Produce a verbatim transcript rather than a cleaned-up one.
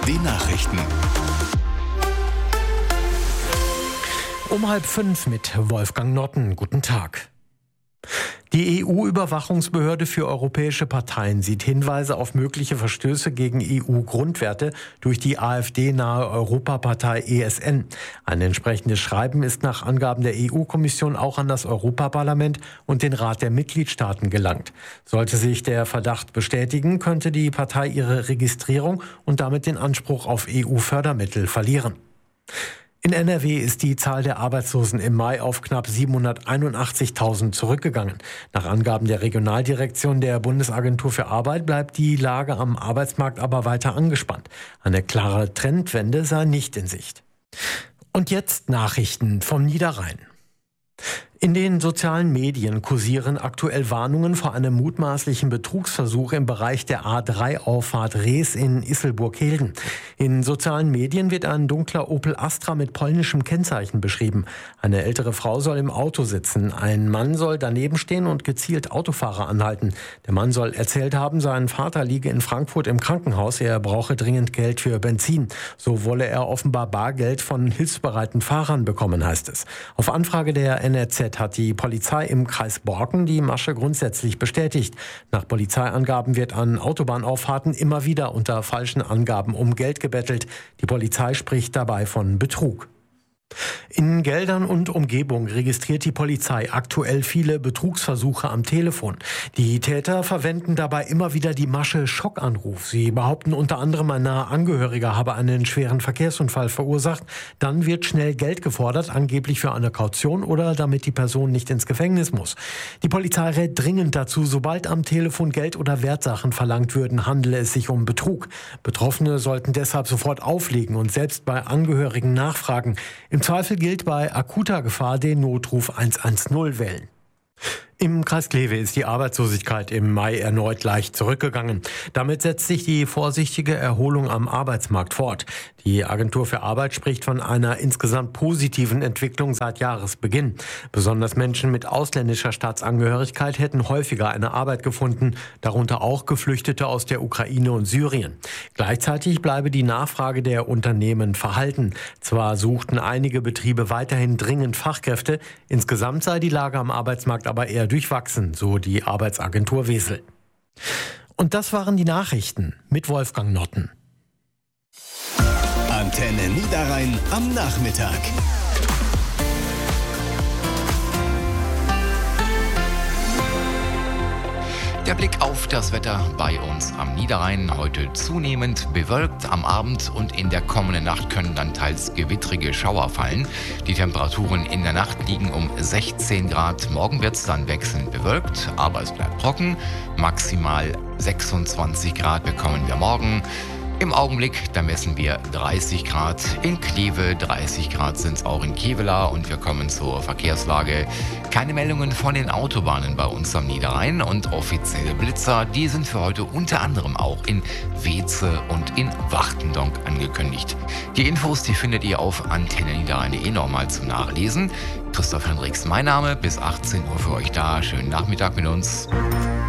den Nachrichten. Um halb fünf mit Wolfgang Notten. Guten Tag. Die E U-Überwachungsbehörde für europäische Parteien sieht Hinweise auf mögliche Verstöße gegen E U-Grundwerte durch die AfD-nahe Europapartei E S N. Ein entsprechendes Schreiben ist nach Angaben der E U-Kommission auch an das Europaparlament und den Rat der Mitgliedstaaten gelangt. Sollte sich der Verdacht bestätigen, könnte die Partei ihre Registrierung und damit den Anspruch auf E U-Fördermittel verlieren. In N R W ist die Zahl der Arbeitslosen im Mai auf knapp siebenhunderteinundachtzigtausend zurückgegangen. Nach Angaben der Regionaldirektion der Bundesagentur für Arbeit bleibt die Lage am Arbeitsmarkt aber weiter angespannt. Eine klare Trendwende sei nicht in Sicht. Und jetzt Nachrichten vom Niederrhein. In den sozialen Medien kursieren aktuell Warnungen vor einem mutmaßlichen Betrugsversuch im Bereich der A drei Auffahrt Rees in Isselburg-Helden. In sozialen Medien wird ein dunkler Opel Astra mit polnischem Kennzeichen beschrieben. Eine ältere Frau soll im Auto sitzen. Ein Mann soll daneben stehen und gezielt Autofahrer anhalten. Der Mann soll erzählt haben, sein Vater liege in Frankfurt im Krankenhaus. Er brauche dringend Geld für Benzin. So wolle er offenbar Bargeld von hilfsbereiten Fahrern bekommen, heißt es. Auf Anfrage der N R Z hat die Polizei im Kreis Borken die Masche grundsätzlich bestätigt. Nach Polizeiangaben wird an Autobahnauffahrten immer wieder unter falschen Angaben um Geld gebettelt. Die Polizei spricht dabei von Betrug. In Geldern und Umgebung registriert die Polizei aktuell viele Betrugsversuche am Telefon. Die Täter verwenden dabei immer wieder die Masche Schockanruf. Sie behaupten unter anderem, ein naher Angehöriger habe einen schweren Verkehrsunfall verursacht. Dann wird schnell Geld gefordert, angeblich für eine Kaution oder damit die Person nicht ins Gefängnis muss. Die Polizei rät dringend dazu, sobald am Telefon Geld oder Wertsachen verlangt würden, handele es sich um Betrug. Betroffene sollten deshalb sofort auflegen und selbst bei Angehörigen nachfragen. Im Zweifel gilt bei akuter Gefahr den Notruf hundertzehn wählen. Im Kreis Kleve ist die Arbeitslosigkeit im Mai erneut leicht zurückgegangen. Damit setzt sich die vorsichtige Erholung am Arbeitsmarkt fort. Die Agentur für Arbeit spricht von einer insgesamt positiven Entwicklung seit Jahresbeginn. Besonders Menschen mit ausländischer Staatsangehörigkeit hätten häufiger eine Arbeit gefunden, darunter auch Geflüchtete aus der Ukraine und Syrien. Gleichzeitig bleibe die Nachfrage der Unternehmen verhalten. Zwar suchten einige Betriebe weiterhin dringend Fachkräfte, insgesamt sei die Lage am Arbeitsmarkt aber eher durchwachsen, so die Arbeitsagentur Wesel. Und das waren die Nachrichten mit Wolfgang Notten. Antenne Niederrhein am Nachmittag. Der Blick auf das Wetter bei uns am Niederrhein. Heute zunehmend bewölkt am Abend und in der kommenden Nacht können dann teils gewittrige Schauer fallen. Die Temperaturen in der Nacht liegen um sechzehn Grad. Morgen wird es dann wechselnd bewölkt, aber es bleibt trocken. Maximal sechsundzwanzig Grad bekommen wir morgen. Im Augenblick, da messen wir dreißig Grad in Kleve, dreißig Grad sind es auch in Kevela und wir kommen zur Verkehrslage. Keine Meldungen von den Autobahnen bei uns am Niederrhein und offizielle Blitzer, die sind für heute unter anderem auch in Weeze und in Wachtendonk angekündigt. Die Infos, die findet ihr auf antenne niederrhein punkt de nochmal zum Nachlesen. Christoph Hendricks, mein Name, bis achtzehn Uhr für euch da. Schönen Nachmittag mit uns.